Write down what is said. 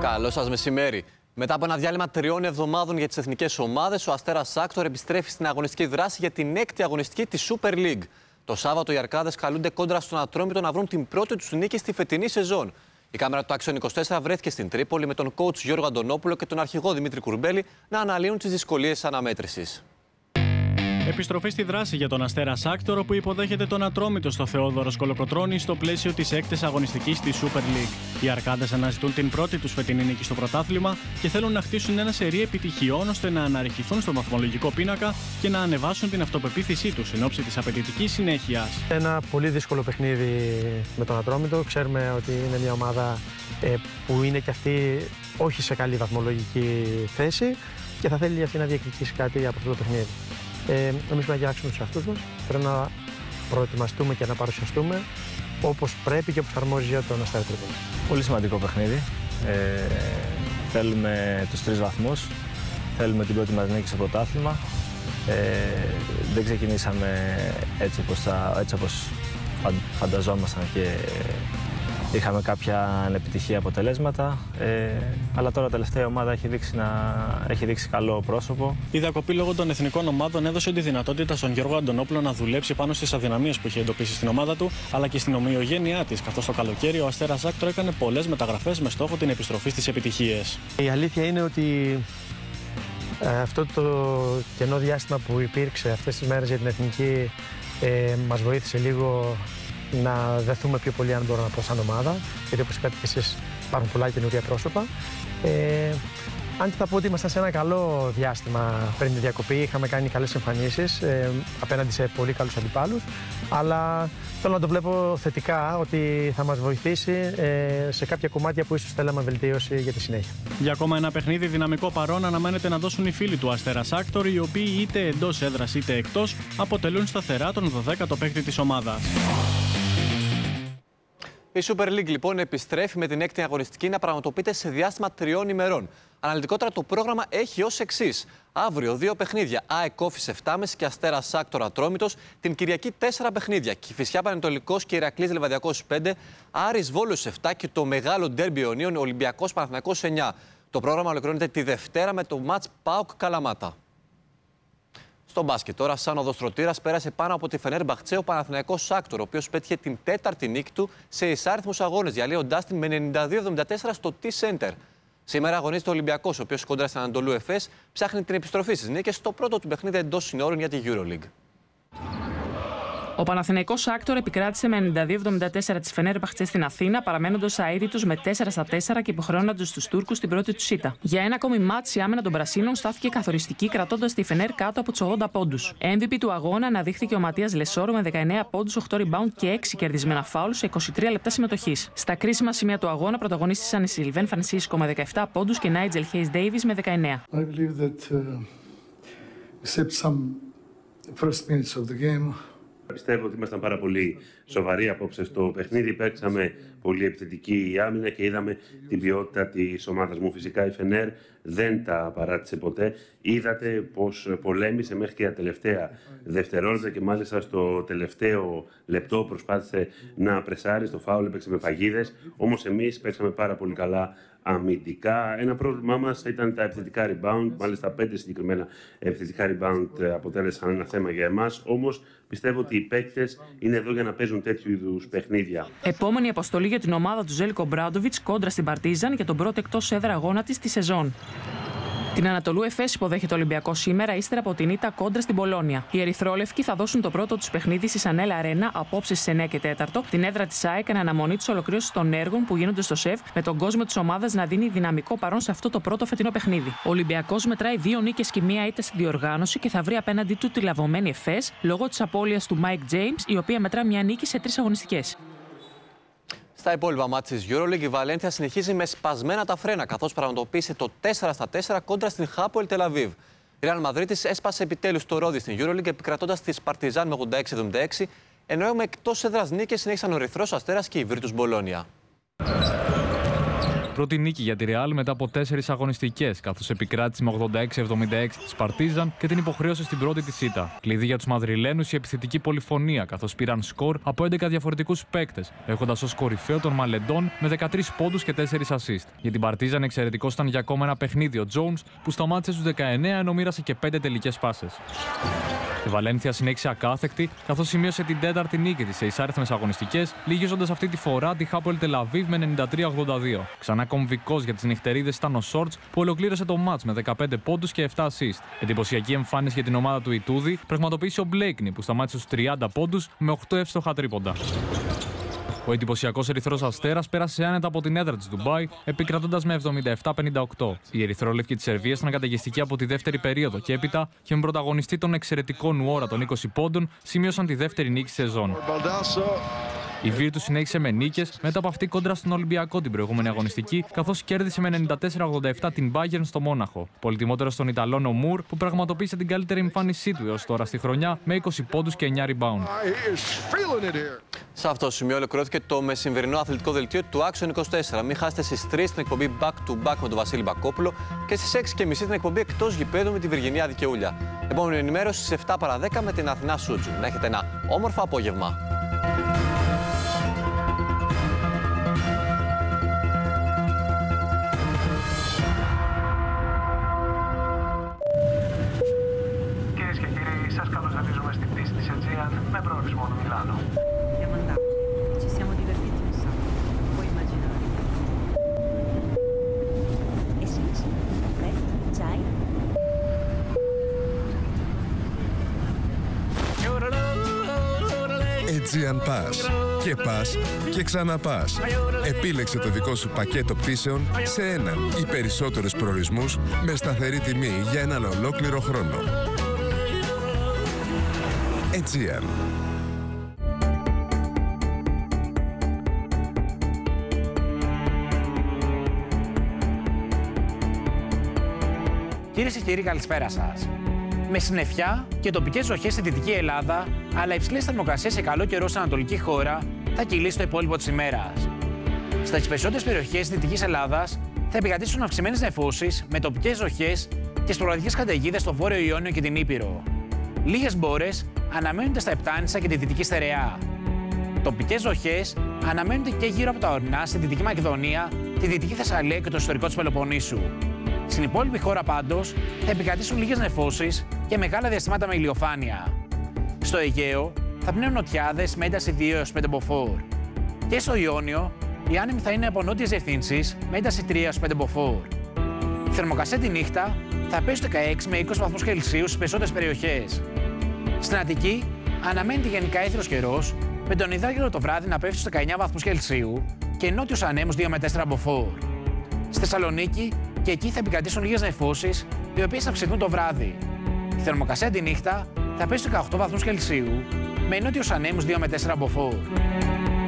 Καλό σας μεσημέρι. Μετά από ένα διάλειμμα 3 εβδομάδων για τις εθνικές ομάδες, ο Αστέρας Σάκτορ επιστρέφει στην αγωνιστική δράση για την 6η αγωνιστική της Super League. Το Σάββατο οι Αρκάδες καλούνται κόντρα στον Ατρόμητο να βρουν την πρώτη τους νίκη στη φετινή σεζόν. Η κάμερα του Action 24 βρέθηκε στην Τρίπολη με τον coach Γιώργο Αντωνόπουλο και τον αρχηγό Δημήτρη Κουρμπέλη να αναλύουν τις δυσκολίες αναμέτρησης. Επιστροφή στη δράση για τον Αστέρα Σάκτορ, όπου υποδέχεται τον Ατρόμητο στο Θεόδωρος Κολοκοτρώνη στο πλαίσιο της 6ης αγωνιστικής της Super League. Οι Αρκάδες αναζητούν την πρώτη τους φετινή νίκη στο πρωτάθλημα και θέλουν να χτίσουν ένα σερί επιτυχιών ώστε να αναρριχηθούν στο βαθμολογικό πίνακα και να ανεβάσουν την αυτοπεποίθησή τους εν ώψη της απαιτητικής συνέχειας. Ένα πολύ δύσκολο παιχνίδι με τον Ατρόμητο. Ξέρουμε ότι είναι μια ομάδα που είναι και αυτή όχι σε καλή βαθμολογική θέση και θα θέλει αυτή να διεκδικήσει κάτι από αυτό το παιχνίδι. Εμείς πρέπει να κοιτάξουμε τους εαυτούς μας, πρέπει να προετοιμαστούμε και να παρουσιαστούμε όπως πρέπει και όπως αρμόζει για τον Αστέρα Τρίπολη. Πολύ σημαντικό παιχνίδι. Θέλουμε τους 3 βαθμούς, θέλουμε την πρώτη μας νίκη στο πρωτάθλημα. Δεν ξεκινήσαμε έτσι όπως φανταζόμασταν και είχαμε κάποια ανεπιτυχή αποτελέσματα, αλλά τώρα τελευταία η ομάδα έχει δείξει καλό πρόσωπο. Η διακοπή λόγω των εθνικών ομάδων έδωσε τη δυνατότητα στον Γιώργο Αντωνόπουλο να δουλέψει πάνω στις αδυναμίες που είχε εντοπίσει στην ομάδα του, αλλά και στην ομοιογένειά της, καθώς το καλοκαίρι ο Αστέρας Σάκτορ έκανε πολλές μεταγραφές με στόχο την επιστροφή στις επιτυχίες. Η αλήθεια είναι ότι αυτό το κενό διάστημα που υπήρξε αυτές τις μέρες για την εθνική μας βοήθησε λίγο να δεθούμε πιο πολύ, αν μπορώ να πω, σαν ομάδα, γιατί όπως είπατε και εσείς υπάρχουν πολλά καινούργια πρόσωπα. Αν και θα πω ότι ήμασταν σε ένα καλό διάστημα πριν τη διακοπή, είχαμε κάνει καλές εμφανίσεις απέναντι σε πολύ καλούς αντιπάλους, αλλά θέλω να το βλέπω θετικά ότι θα μας βοηθήσει σε κάποια κομμάτια που ίσως θέλαμε βελτίωση για τη συνέχεια. Για ακόμα ένα παιχνίδι δυναμικό παρόν αναμένεται να δώσουν οι φίλοι του Αστέρα Σάκτορ, οι οποίοι είτε εντός έδρας είτε εκτός αποτελούν σταθερά τον 12ο παίκτη της ομάδας. Η Super League λοιπόν επιστρέφει με την 6η αγωνιστική να πραγματοποιείται σε διάστημα 3 ημερών. Αναλυτικότερα το πρόγραμμα έχει ως εξής. Αύριο 2 παιχνίδια, ΑΕΚ Όφης 7.30 και Αστέρας Σάκτορ Ατρόμητος. Την Κυριακή 4 παιχνίδια, Κηφισιά Πανετολικός και Ηρακλής Λεβαδιακός 5, Άρης Βόλος 7 και το μεγάλο ντέρμπι Ιωνίων Ολυμπιακός Παναθηναϊκός 9. Το πρόγραμμα ολοκληρώνεται τη Δευτέρα με το μάτς ΠΑΟΚ Καλαμάτα. Στο μπάσκετ τώρα, σαν οδοστρωτήρας πέρασε πάνω από τη Φενέρμπαχτσε ο Παναθηναϊκός Σάκτορ, ο οποίος πέτυχε την 4η νίκη του σε εισάριθμους αγώνες, διαλύοντάς την με 92-74 στο T-Center. Σήμερα αγωνίζεται ο Ολυμπιακός, ο οποίος κόντρα στην Ανατολού Εφές ψάχνει την επιστροφή στις νίκες στο πρώτο του παιχνίδι εντός συνόρων για τη EuroLeague. Ο Παναθηναϊκός Σάκτορ επικράτησε με 92-74 της Φενέρμπαχτσε στην Αθήνα, παραμένοντας αίτητος με 4-4 και υποχρεώνοντας τους Τούρκους στην πρώτη του ήττα. Για ένα ακόμη μάτς, η άμυνα των Πρασίνων στάθηκε καθοριστική, κρατώντας τη Φενέρ κάτω από τους 80 πόντους. MVP του αγώνα αναδείχθηκε ο Ματίας Λεσόρο με 19 πόντους, 8 rebound και 6 κερδισμένα φάουλ σε 23 λεπτά συμμετοχής. Στα κρίσιμα σημεία του αγώνα πρωταγωνίστησαν οι Σιλβέν Φρανσίσκο με 17 πόντους και Νάιτζελ Χέις Ντέιβις με 19. Πιστεύω ότι ήμασταν πάρα πολύ σοβαροί απόψε στο παιχνίδι. Παίξαμε πολύ επιθετική άμυνα και είδαμε την ποιότητα της ομάδας μου. Φυσικά η Φενέρ δεν τα παράτησε ποτέ. Είδατε πως πολέμησε μέχρι και τα τελευταία δευτερόλεπτα και μάλιστα στο τελευταίο λεπτό προσπάθησε να πρεσάρει. Στο φάουλ έπαιξε με παγίδες. Όμως εμείς παίξαμε πάρα πολύ καλά αμυντικά. Ένα πρόβλημά μας ήταν τα επιθετικά rebound. Μάλιστα 5 συγκεκριμένα επιθετικά rebound αποτέλεσαν ένα θέμα για εμάς. Όμως πιστεύω ότι οι παίκτες είναι εδώ για να παίζουν τέτοιου είδους παιχνίδια. Επόμενη αποστολή για την ομάδα του Ζέλικο Μπράντοβιτς κόντρα στην Παρτίζαν για τον πρώτο εκτός έδρα αγώνα της στη σεζόν. Την Ανατολού Εφές υποδέχεται ο Ολυμπιακός σήμερα, ύστερα από την ήττα κόντρα στην Πολόνια. Οι Ερυθρόλευκοι θα δώσουν το πρώτο τους παιχνίδι στη Σανέλ Αρένα απόψε στις 9 και 4, την έδρα της ΑΕΚ εν αναμονή της ολοκλήρωσης των έργων που γίνονται στο ΣΕΒ, με τον κόσμο της ομάδας να δίνει δυναμικό παρόν σε αυτό το πρώτο φετινό παιχνίδι. Ο Ολυμπιακός μετράει 2 νίκες και 1 ήττα στη διοργάνωση και θα βρει απέναντί του τη λαβωμένη Εφές λόγω της απώλειας του Μάικ Τζέιμς, η οποία μετρά 1 νίκη σε 3 αγωνιστικές. Στα υπόλοιπα μάτς της EuroLeague, η Βαλένθια συνεχίζει με σπασμένα τα φρένα, καθώς πραγματοποίησε το 4-4 κόντρα στην Χάποελ Τελαβίβ. Η Real Madrid έσπασε επιτέλους το ρόδι στην EuroLeague, επικρατώντας τη Παρτιζάν με 86-76, ενώ με εκτός έδρας νίκες συνέχισαν ο Ερυθρός Αστέρας και η Βίρτους Μπολόνια. Πρώτη νίκη για τη Real μετά από 4 αγωνιστικές, καθώς επικράτησε με 86-76 της Παρτίζαν και την υποχρέωσε στην πρώτη της ήττα. Κλειδί για τους Μαδριλένους η επιθετική πολυφωνία, καθώς πήραν σκορ από 11 διαφορετικούς παίκτες, έχοντας ως κορυφαίο τον Μαλεντόν με 13 πόντους και 4 assist. Για την Παρτίζαν εξαιρετικός ήταν για ακόμα ένα παιχνίδι ο Jones, που σταμάτησε στους 19 ενώ μοίρασε και 5 τελικές πάσες. Η Βαλένθια συνέχισε ακάθεκτη, καθώς σημείωσε την 4η νίκη της σε εισάριθμες αγωνιστικές, λυγίζοντας αυτή τη φορά τη Hapoel Tel Aviv με 93-82. Ξανά κομβικός για τις νυχτερίδες ήταν ο Σόρτς, που ολοκλήρωσε το μάτς με 15 πόντους και 7 assist. Εντυπωσιακή εμφάνιση για την ομάδα του Ιτούδη πραγματοποίησε ο Μπλέικνι, που σταμάτησε στους 30 πόντους με 8 εύστοχα τρίποντα. Ο εντυπωσιακός Ερυθρός Αστέρας πέρασε άνετα από την έδρα της Ντουμπάι, επικρατώντας με 77-58. Οι Ερυθρόλευκοι της Σερβίας ήταν καταιγιστικοί από τη δεύτερη περίοδο και έπειτα, και με πρωταγωνιστή τον εξαιρετικό Νουόρα των 20 πόντων, σημείωσαν τη δεύτερη νίκη σεζόν. Η Βίρτου συνέχισε με νίκες μετά από αυτή κόντρα στον Ολυμπιακό την προηγούμενη αγωνιστική, καθώς κέρδισε με 94-87 την Bayern στο Μόναχο. Πολυτιμότερος των Ιταλών ο Μουρ, που πραγματοποίησε την καλύτερη εμφάνισή του έως τώρα στη χρονιά με 20 πόντους και 9 rebound. Σε αυτό το σημείο ολοκληρώθηκε το μεσημβρινό αθλητικό δελτίο του Action 24. Μην χάσετε στις 3 την εκπομπή Back to Back με τον Βασίλη Μπακόπουλο και στις 6:30 την εκπομπή Εκτός Γηπέδου με τη Βυργινία Δικαιούλια. Επόμενη ενημέρωση στις 7 παρα 10 με την Αθηνά Σούτζου. Να έχετε ένα όμορφο απόγευμα. Κυρίες και κύριοι, σας καλωσορίζουμε στην πίστη της Aegean με προορισμό το Μιλάνο. Ci siamo divertiti un sacco, puoi immaginare. E sì, caffè, chai? Aegean Pass. Και πας και ξαναπάς. Επίλεξε το δικό σου πακέτο πτήσεων σε έναν ή περισσότερους προορισμούς με σταθερή τιμή για έναν ολόκληρο χρόνο. Aegean. Κυρίες και κύριοι, καλησπέρα σας. Με συννεφιά και τοπικές ζοχές στη Δυτική Ελλάδα, αλλά υψηλές θερμοκρασίες σε καλό καιρό στην Ανατολική χώρα, θα κυλήσει το υπόλοιπο της ημέρας. Στις περισσότερες περιοχές της Δυτικής Ελλάδας θα επικρατήσουν αυξημένες νεφώσεις με τοπικές ζοχές και σποραδικές καταιγίδες στο Βόρειο Ιόνιο και την Ήπειρο. Λίγες μπόρες αναμένονται στα Επτάνησα και τη Δυτική Στερεά. Τοπικές ζοχές αναμένονται και γύρω από τα ορεινά στη Δυτική Μακεδονία, τη Δυτική Θεσσαλία και το ιστορικό της Πελοποννήσου. Στην υπόλοιπη χώρα πάντως θα επικρατήσουν λίγες νεφώσεις και μεγάλα διαστημάτα με ηλιοφάνεια. Στο Αιγαίο θα πνέουν νοτιάδες με ένταση 2 έως 5 μποφόρ. Και στο Ιόνιο οι άνεμοι θα είναι από νότιες διευθύνσεις με ένταση 3 έως 5 μποφόρ. Η θερμοκρασία τη νύχτα θα πέσει 16 με 20 βαθμούς Κελσίου στις περισσότερες περιοχές. Στην Αττική αναμένεται γενικά έθριος καιρός, με τον υδράργυρο το βράδυ να πέφτει στους 19 βαθμούς Κελσίου και νότιος ανέμους 2 με 4 μποφόρ. Στη Θεσσαλονίκη και εκεί θα επικρατήσουν λίγες νεφώσεις, οι οποίες θα αυξηθούν το βράδυ. Η θερμοκρασία τη νύχτα θα πέσει στους 18 βαθμούς Κελσίου, με νότιος ανέμους 2 με 4 μποφόρ.